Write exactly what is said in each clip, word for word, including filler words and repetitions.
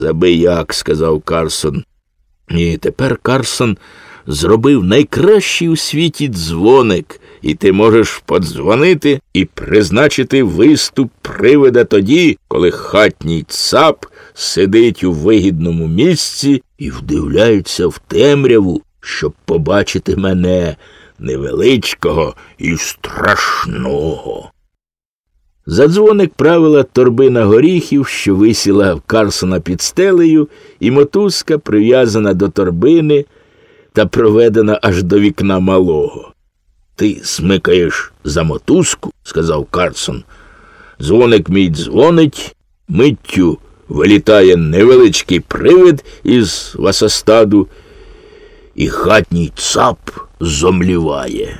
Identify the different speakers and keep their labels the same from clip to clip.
Speaker 1: «Забияк», – сказав Карсон. І тепер Карсон зробив найкращий у світі дзвоник, і ти можеш подзвонити і призначити виступ привида тоді, коли хатній цап сидить у вигідному місці і вдивляється в темряву, щоб побачити мене, невеличкого і страшного. За дзвоник правила торбина горіхів, що висіла в Карсона під стелею, і мотузка, прив'язана до торбини та проведена аж до вікна малого. «Ти смикаєш за мотузку», – сказав Карсон. «Дзвоник мій дзвонить, миттю вилітає невеличкий привид із васостаду, і хатній цап зомліває.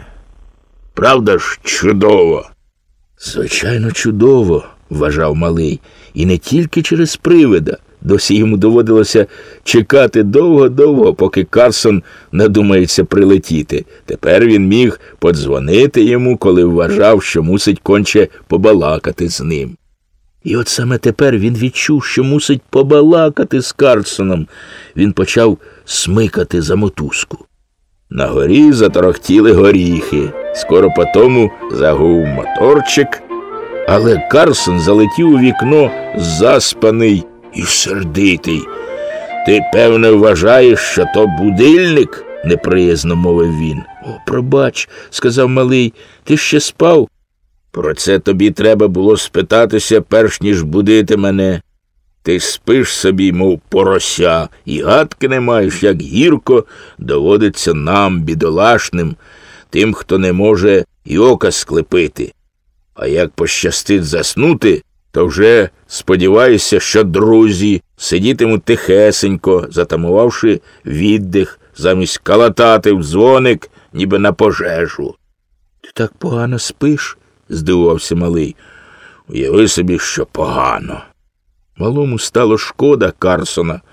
Speaker 1: Правда ж чудово?» «Звичайно, чудово», – вважав малий, і не тільки через привида. Досі йому доводилося чекати довго-довго, поки Карсон надумається прилетіти. Тепер він міг подзвонити йому, коли вважав, що мусить конче побалакати з ним. І от саме тепер він відчув, що мусить побалакати з Карсоном. Він почав смикати за мотузку. На горі заторохтіли горіхи. Скоро потому загув моторчик, але Карсон залетів у вікно заспаний і сердитий. «Ти, певне, вважаєш, що то будильник?» – неприязно мовив він. «О, пробач», – сказав малий, – «ти ще спав?» «Про це тобі треба було спитатися, перш ніж будити мене. Ти спиш собі, мов порося, і гадки не маєш, як гірко доводиться нам, бідолашним, тим, хто не може і ока склепити. А як пощастить заснути, то вже сподіваюся, що друзі сидітимуть тихесенько, затамувавши віддих, замість калатати в дзвоник, ніби на пожежу». «Ти так погано спиш?» – здивувався малий. «Уяви собі, що погано». Малому стало шкода Карсона.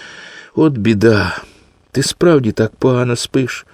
Speaker 1: «От біда, ти справді так погано спиш?»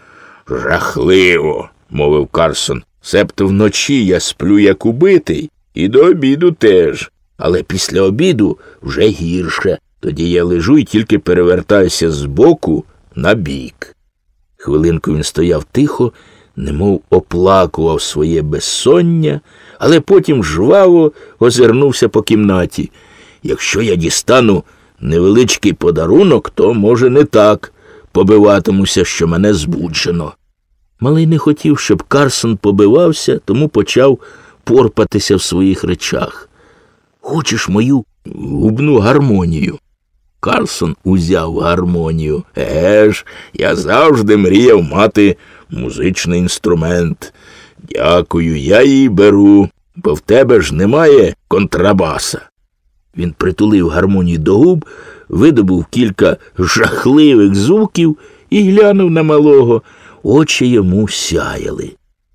Speaker 1: «Жахливо», – мовив Карсон. «Себто вночі я сплю як убитий, і до обіду теж. Але після обіду вже гірше. Тоді я лежу і тільки перевертаюся з боку на бік». Хвилинку він стояв тихо, немов оплакував своє безсоння, але потім жваво озирнувся по кімнаті. «Якщо я дістану невеличкий подарунок, то, може, не так побиватимуся, що мене збуджено». Малий не хотів, щоб Карсон побивався, тому почав порпатися в своїх речах. «Хочеш мою губну гармонію?» Карсон узяв гармонію. «Еге ж, я завжди мріяв мати музичний інструмент. Дякую, я її беру, бо в тебе ж немає контрабаса». Він притулив гармонію до губ, видобув кілька жахливих звуків і глянув на малого. Очі йому сяяли.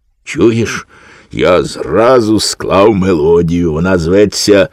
Speaker 1: «Чуєш, я зразу склав мелодію. Вона зветься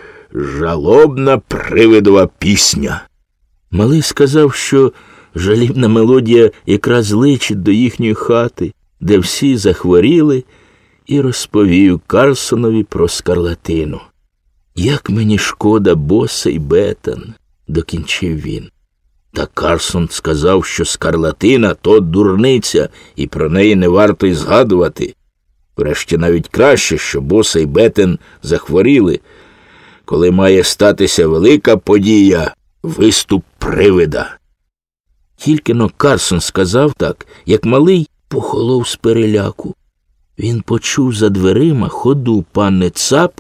Speaker 1: «Жалобна привидова пісня». Малий сказав, що жалібна мелодія якраз личить до їхньої хати, де всі захворіли, і розповів Карсонові про скарлатину. «Як мені шкода боса й Бетан», – докінчив він. Та Карсон сказав, що скарлатина – то дурниця, і про неї не варто й згадувати. Врешті навіть краще, що боса й Бетен захворіли, коли має статися велика подія – виступ привида. Тільки-но Карсон сказав так, як малий похолов з переляку. Він почув за дверима ходу панни Цап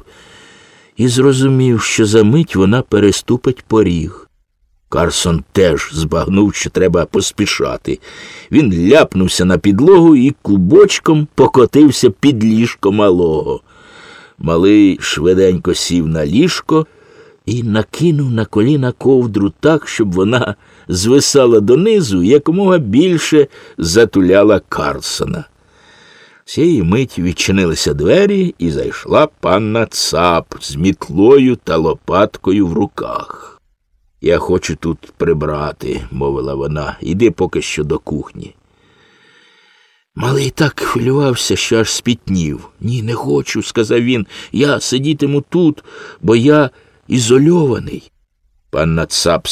Speaker 1: і зрозумів, що за мить вона переступить поріг. Карсон теж збагнув, що треба поспішати. Він ляпнувся на підлогу і клубочком покотився під ліжко малого. Малий швиденько сів на ліжко і накинув на коліна ковдру так, щоб вона звисала донизу і якомога більше затуляла Карсона. Цієї миті відчинилися двері, і зайшла панна Цап з мітлою та лопаткою в руках. «Я хочу тут прибрати», – мовила вона, – «іди поки що до кухні». Малий так хвилювався, що аж спітнів. «Ні, не хочу», – сказав він, – «я сидітиму тут, бо я ізольований». Панна Цап